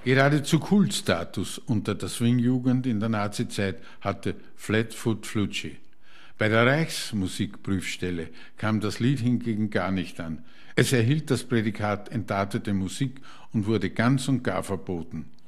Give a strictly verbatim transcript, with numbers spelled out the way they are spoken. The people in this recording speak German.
Geradezu Kultstatus unter der Swing-Jugend in der Nazizeit hatte Flatfoot Flucci. Bei der Reichsmusikprüfstelle kam das Lied hingegen gar nicht an. Es erhielt das Prädikat entartete Musik und wurde ganz und gar verboten.